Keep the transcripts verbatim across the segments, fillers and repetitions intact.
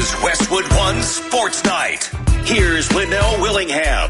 is Westwood One Sports Night. Here's Linnell Willingham.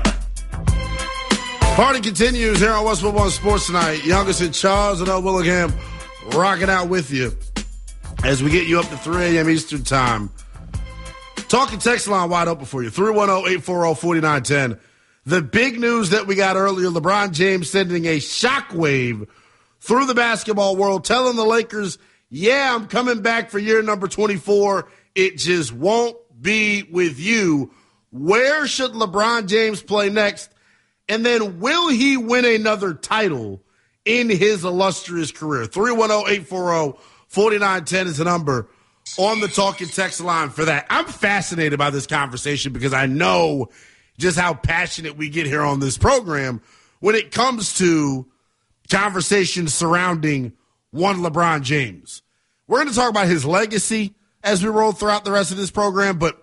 Party continues here on Westwood One Sports Night. Youngest in Charles and Linnell Willingham rocking out with you as we get you up to three a.m. Eastern Time. Talking text line wide open for you, three one zero, eight four zero, four nine one zero. The big news that we got earlier, LeBron James sending a shockwave through the basketball world, telling the Lakers, yeah, I'm coming back for year number twenty-four. It just won't be with you. Where should LeBron James play next? And then will he win another title in his illustrious career? three one zero, eight four zero, four nine one zero is the number on the talking text line for that. I'm fascinated by this conversation because I know just how passionate we get here on this program when it comes to conversations surrounding one LeBron James. We're going to talk about his legacy as we roll throughout the rest of this program, but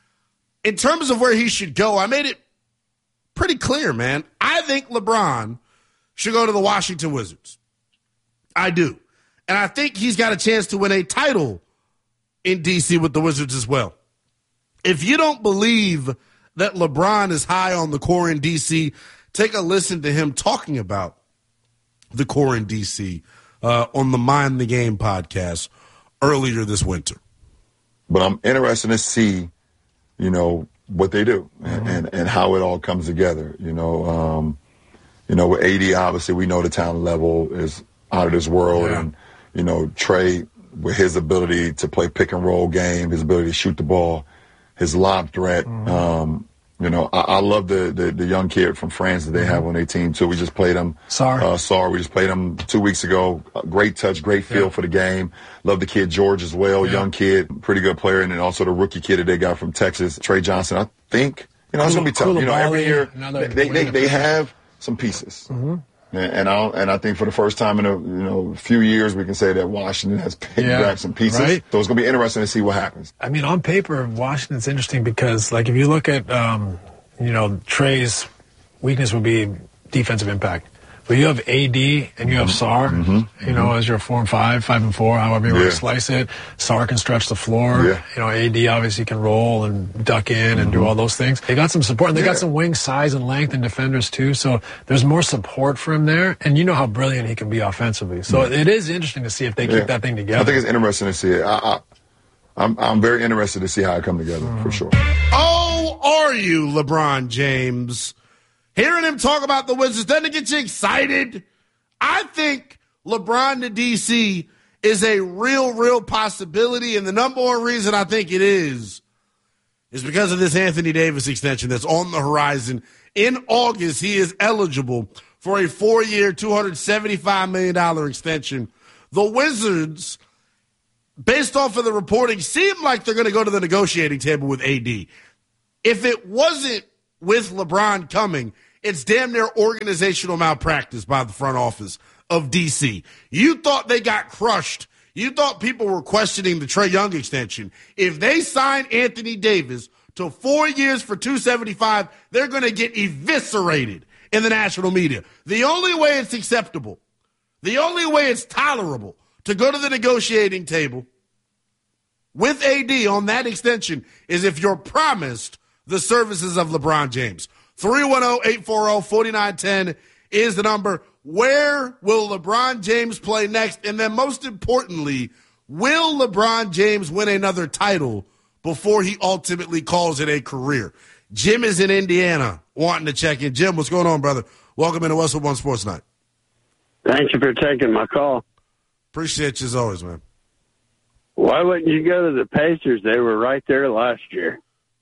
in terms of where he should go, I made it pretty clear, man. I think LeBron should go to the Washington Wizards. I do. And I think he's got a chance to win a title in D C with the Wizards as well. If you don't believe that LeBron is high on the core in D C, take a listen to him talking about the core in D C uh, on the Mind the Game podcast earlier this winter. But I'm interested to see, you know, what they do and, mm-hmm. and, and how it all comes together. You know, um, you know, with A D, obviously we know the talent level is out of this world. Yeah. And, you know, Trey, with his ability to play pick and roll game, his ability to shoot the ball, his lob threat. Mm-hmm. Um, you know, I, I love the, the the young kid from France that they mm-hmm. have on their team too. We just played him. Sorry. Uh, sorry. We just played him two weeks ago. Great touch, great feel yeah. for the game. Love the kid George as well. Yeah. Young kid, pretty good player. And then also the rookie kid that they got from Texas, Trey Johnson. I think, you know, it's going to be tough. You know, every year they, they, they have some pieces. Mm-hmm. And I and I think for the first time in a you know few years we can say that Washington has picked yeah, back some pieces. Right? So it's going to be interesting to see what happens. I mean, on paper, Washington's interesting because, like, if you look at um, you know Trey's weakness would be defensive impact. But you have A D and you have Sarr, mm-hmm. you know, as your four and five, five and four, however you yeah. want to slice it. Sarr can stretch the floor. Yeah. You know, A D obviously can roll and duck in mm-hmm. and do all those things. They got some support, and they yeah. got some wing size and length and defenders too. So there's more support for him there. And you know how brilliant he can be offensively. So yeah. it is interesting to see if they keep yeah. that thing together. I think it's interesting to see it. I, I, I'm, I'm very interested to see how it come together mm-hmm. for sure. Oh, are you, LeBron James? Hearing him talk about the Wizards, doesn't it get you excited? I think LeBron to D C is a real, real possibility, and the number one reason I think it is is because of this Anthony Davis extension that's on the horizon. In August, he is eligible for a four-year, two hundred seventy-five million dollars extension. The Wizards, based off of the reporting, seem like they're going to go to the negotiating table with A D. If it wasn't with LeBron coming, it's damn near organizational malpractice by the front office of D C. You thought they got crushed. You thought people were questioning the Trae Young extension. If they sign Anthony Davis to four years for two hundred seventy-five, they're going to get eviscerated in the national media. The only way it's acceptable, the only way it's tolerable to go to the negotiating table with A D on that extension is if you're promised the services of LeBron James. three one zero, eight four zero, four nine one zero is the number. Where will LeBron James play next? And then most importantly, will LeBron James win another title before he ultimately calls it a career? Jim is in Indiana wanting to check in. Jim, what's going on, brother? Welcome into Westwood One Sports Night. Thank you for taking my call. Appreciate you as always, man. Why wouldn't you go to the Pacers? They were right there last year.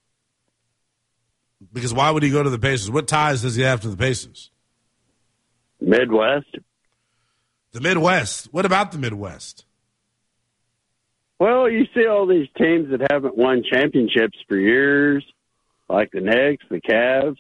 Because why would he go to the Pacers? What ties does he have to the Pacers? Midwest. The Midwest. What about the Midwest? Well, you see all these teams that haven't won championships for years, like the Knicks, the Cavs.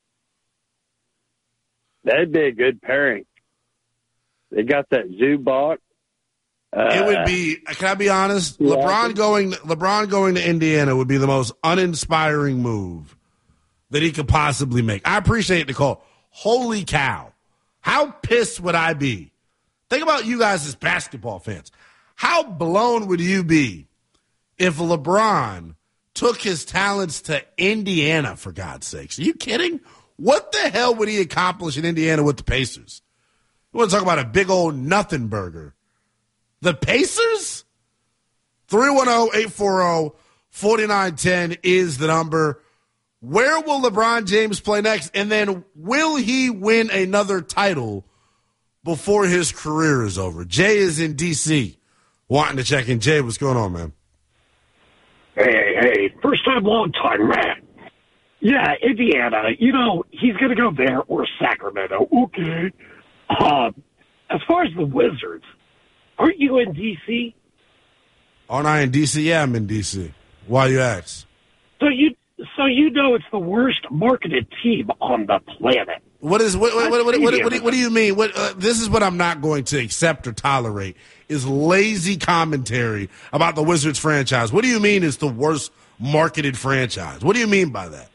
That'd be a good pairing. They got that Zubac. Uh, it would be. Can I be honest? Yeah, LeBron going. LeBron going to Indiana would be the most uninspiring move that he could possibly make. I appreciate the call. Holy cow. How pissed would I be? Think about you guys as basketball fans. How blown would you be if LeBron took his talents to Indiana, for God's sakes. Are you kidding? What the hell would he accomplish in Indiana with the Pacers? You want to talk about a big old nothing burger. The Pacers? three one zero, eight four zero, four nine one zero is the number. Where will LeBron James play next? And then will he win another title before his career is over? Jay is in D C wanting to check in. Jay, what's going on, man? Hey, hey, first time, long time, man. Yeah, Indiana, you know, he's going to go there or Sacramento. Okay. Um, as far as the Wizards, aren't you in D C? Aren't I in D C? Yeah, I'm in D C. Why you ask? So you so you know it's the worst marketed team on the planet. What is what what what, what, what, what, do, you, what do you mean? What uh, this is what I'm not going to accept or tolerate is lazy commentary about the Wizards franchise. What do you mean it's the worst marketed franchise? What do you mean by that?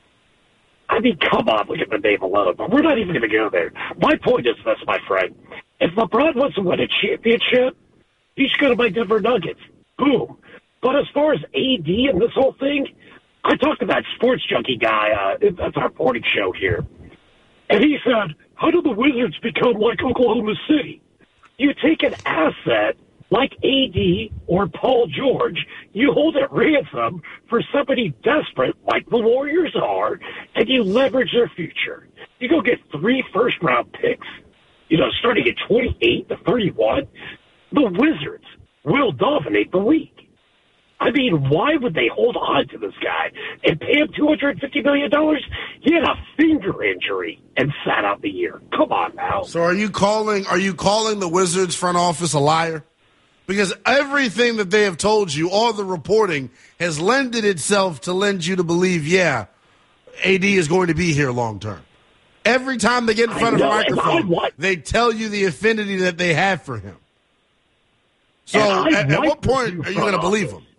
I mean, come on, look at the name alone. But we're not even going to go there. My point is this, my friend. If LeBron wants to win a championship, he should go to my Denver Nuggets. Boom. But as far as A D and this whole thing, I talked to that sports junkie guy. Uh, that's our morning show here. And he said, how do the Wizards become like Oklahoma City? You take an asset like A D or Paul George, you hold it ransom for somebody desperate like the Warriors are, and you leverage their future. You go get three first-round picks, you know, starting at twenty-eight to thirty-one. The Wizards will dominate the league. I mean, why would they hold on to this guy and pay him two hundred fifty million dollars? He had a finger injury and sat out the year. Come on now. So are you calling are you calling the Wizards front office a liar? Because everything that they have told you, all the reporting, has lended itself to lend you to believe, yeah, A D is going to be here long term. Every time they get in front of a microphone, they tell you the affinity that they have for him. So at, at what point are you going to believe them?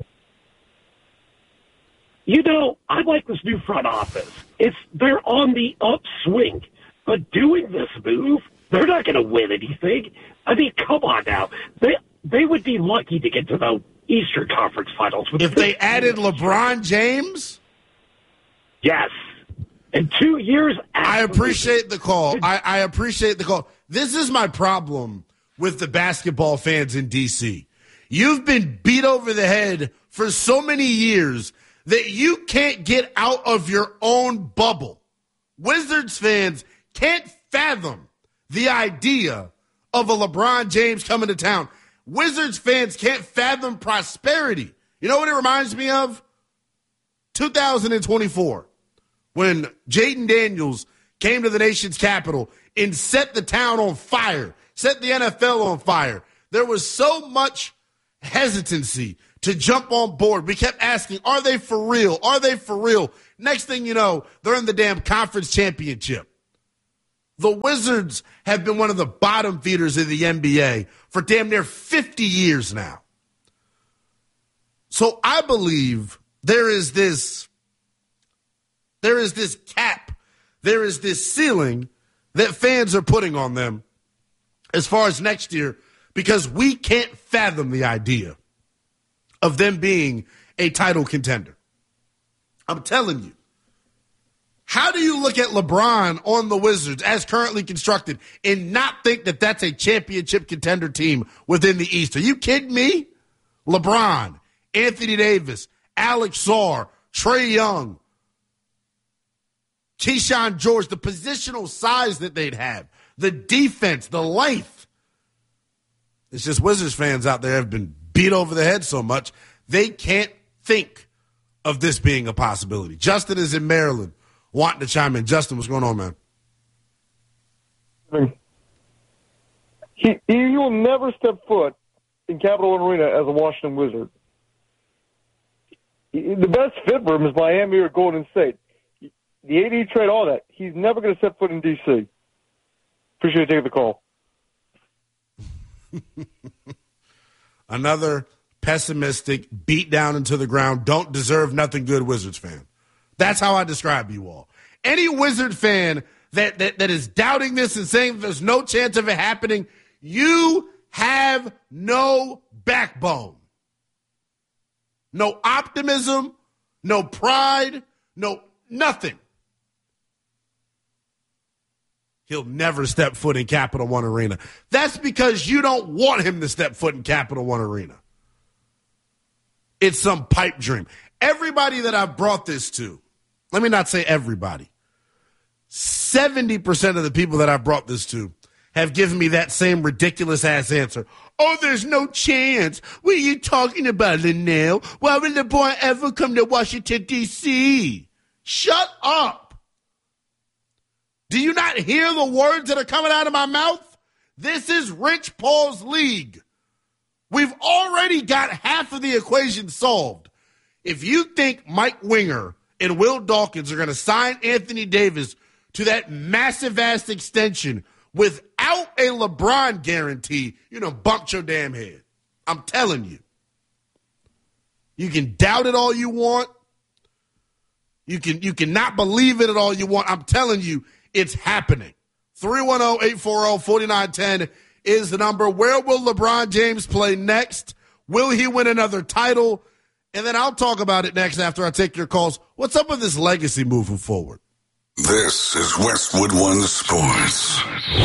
You know, I like this new front office. It's they're on the upswing, but doing this move, they're not going to win anything. I mean, come on now. They they would be lucky to get to the Eastern Conference Finals. With if they added LeBron James? Yes. In two years. I appreciate the call. I, I appreciate the call. This is my problem with the basketball fans in D C. You've been beat over the head for so many years that you can't get out of your own bubble. Wizards fans can't fathom the idea of a LeBron James coming to town. Wizards fans can't fathom prosperity. You know what it reminds me of? two thousand twenty-four, when Jaden Daniels came to the nation's capital and set the town on fire, set the N F L on fire. There was so much hesitancy to jump on board. We kept asking, are they for real? Are they for real? Next thing you know, they're in the damn conference championship. The Wizards have been one of the bottom feeders in the N B A for damn near fifty years now. So I believe there is this, there is this cap, there is this ceiling that fans are putting on them as far as next year, because we can't fathom the idea of them being a title contender. I'm telling you. How do you look at LeBron on the Wizards as currently constructed and not think that that's a championship contender team within the East? Are you kidding me? LeBron, Anthony Davis, Alex Sarr, Trae Young, Keyshawn George, the positional size that they'd have, the defense, the length. It's just Wizards fans out there have been beat over the head so much, they can't think of this being a possibility. Justin is in Maryland, wanting to chime in. Justin, what's going on, man? He, he will never step foot in Capital One Arena as a Washington Wizard. He, the best fit for him is Miami or Golden State. The A D trade, all that. He's never going to step foot in D C. Appreciate you taking the call. Another pessimistic, beat down into the ground, don't deserve nothing good Wizards fan. That's how I describe you all. Any Wizard fan that, that, that is doubting this and saying there's no chance of it happening, you have no backbone. No optimism, no pride, no nothing. He'll never step foot in Capital One Arena. That's because you don't want him to step foot in Capital One Arena. It's some pipe dream. Everybody that I've brought this to, let me not say everybody, seventy percent of the people that I've brought this to have given me that same ridiculous-ass answer. Oh, there's no chance. What are you talking about, Linnell? Why would LeBron ever come to Washington, D C? Shut up. Do you not hear the words that are coming out of my mouth? This is Rich Paul's league. We've already got half of the equation solved. If you think Mike Winger and Will Dawkins are going to sign Anthony Davis to that massive-ass extension without a LeBron guarantee, you know, bumped your damn head. I'm telling you. You can doubt it all you want. You can you can not believe it at all you want. I'm telling you, it's happening. three one zero, eight four zero, four nine one zero is the number. Where will LeBron James play next? Will he win another title? And then I'll talk about it next after I take your calls. What's up with this legacy moving forward? This is Westwood One Sports.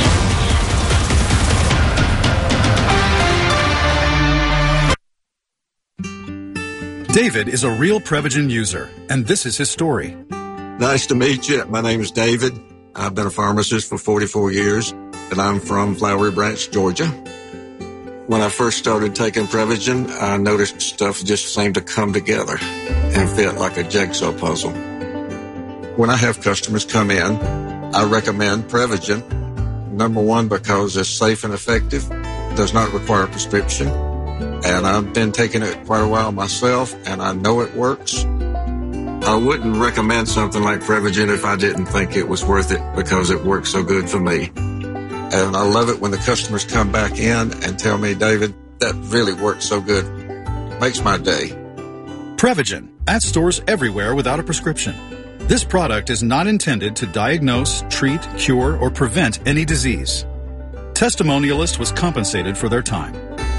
David is a real Prevagen user, and this is his story. Nice to meet you. My name is David. I've been a pharmacist for forty-four years, and I'm from Flowery Branch, Georgia. When I first started taking Prevagen, I noticed stuff just seemed to come together and fit like a jigsaw puzzle. When I have customers come in, I recommend Prevagen. Number one, because it's safe and effective, does not require a prescription, and I've been taking it quite a while myself, and I know it works. I wouldn't recommend something like Prevagen if I didn't think it was worth it because it works so good for me. And I love it when the customers come back in and tell me, David, that really works so good. Makes my day. Prevagen, at stores everywhere without a prescription. This product is not intended to diagnose, treat, cure, or prevent any disease. Testimonialist was compensated for their time.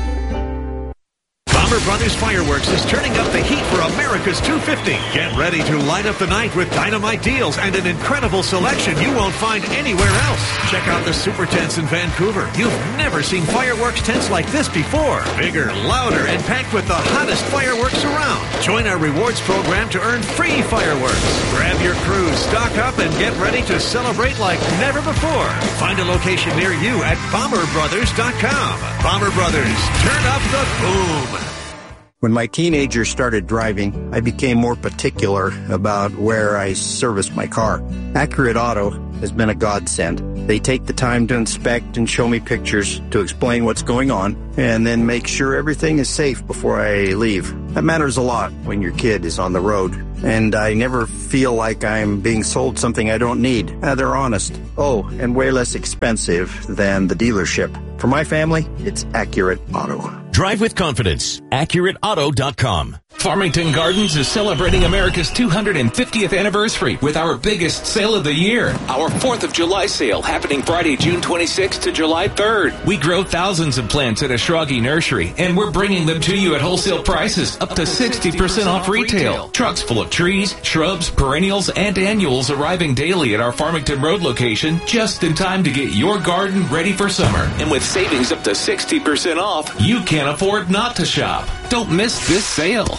Bomber Brothers Fireworks is turning up the heat for America's two fifty. Get ready to light up the night with dynamite deals and an incredible selection you won't find anywhere else. Check out the super tents in Vancouver. You've never seen fireworks tents like this before. Bigger, louder, and packed with the hottest fireworks around. Join our rewards program to earn free fireworks. Grab your crews, stock up, and get ready to celebrate like never before. Find a location near you at bomber brothers dot com. Bomber Brothers, turn up the boom. When my teenagers started driving, I became more particular about where I serviced my car. Accurate Auto has been a godsend. They take the time to inspect and show me pictures to explain what's going on, and then make sure everything is safe before I leave. That matters a lot when your kid is on the road, and I never feel like I'm being sold something I don't need. Uh, they're honest. Oh, and way less expensive than the dealership. For my family, it's Accurate Auto. Drive with confidence. Accurate Auto dot com. Farmington Gardens is celebrating America's two hundred fiftieth anniversary with our biggest sale of the year. Our fourth of July sale happening Friday, June twenty-sixth to July third. We grow thousands of plants at Ashragi Nursery, and we're bringing them to you at wholesale prices, up to sixty percent off retail. Trucks full of trees, shrubs, perennials, and annuals arriving daily at our Farmington Road location just in time to get your garden ready for summer. And with savings up to sixty percent off, you can't afford not to shop. Don't miss this sale.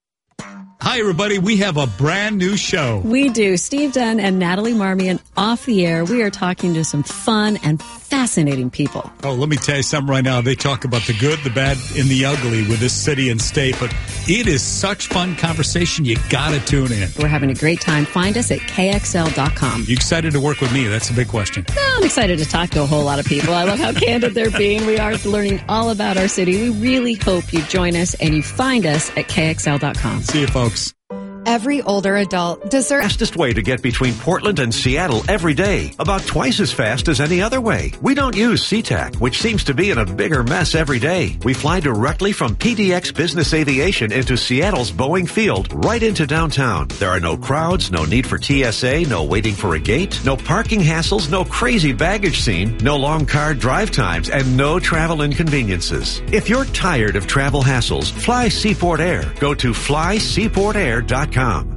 Hi, everybody. We have a brand new show. We do. Steve Dunn and Natalie Marmion off the air. We are talking to some fun and fascinating people. Oh, let me tell you something right now. They talk about the good, the bad, and the ugly with this city and state, but it is such fun conversation. You got to tune in. We're having a great time. Find us at K X L dot com. You excited to work with me? That's a big question. No, I'm excited to talk to a whole lot of people. I love how candid they're being. We are learning all about our city. We really hope you join us and you find us at K X L dot com. See you, folks. Every older adult deserves... Fastest way to get between Portland and Seattle every day. About twice as fast as any other way. We don't use SeaTac, which seems to be in a bigger mess every day. We fly directly from P D X Business Aviation into Seattle's Boeing Field, right into downtown. There are no crowds, no need for T S A, no waiting for a gate, no parking hassles, no crazy baggage scene, no long car drive times, and no travel inconveniences. If you're tired of travel hassles, fly Seaport Air. Go to fly seaport air dot com. com.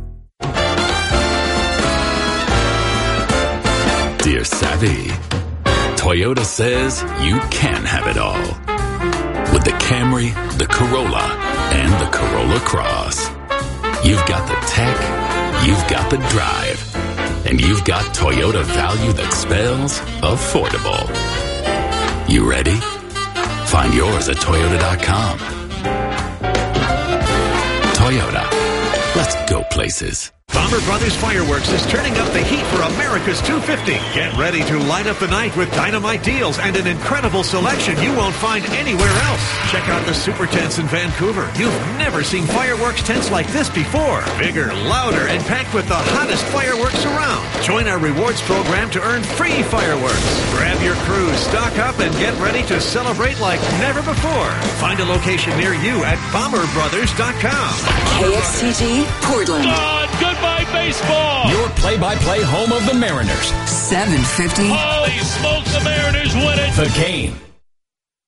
Dear Savvy, Toyota says you can have it all. With the Camry, the Corolla, and the Corolla Cross. You've got the tech, you've got the drive, and you've got Toyota value that spells affordable. You ready? Find yours at Toyota dot com. Toyota. Let's go places. Bomber Brothers Fireworks is turning up the heat for America's two fifty. Get ready to light up the night with dynamite deals and an incredible selection you won't find anywhere else. Check out the super tents in Vancouver. You've never seen fireworks tents like this before. Bigger, louder, and packed with the hottest fireworks around. Join our rewards program to earn free fireworks. Grab your crew, stock up, and get ready to celebrate like never before. Find a location near you at Bomber Brothers dot com. K X T G, Portland. God, goodbye baseball. Your play-by-play home of the Mariners. seven fifty. Holy smokes, the Mariners win it. The Game.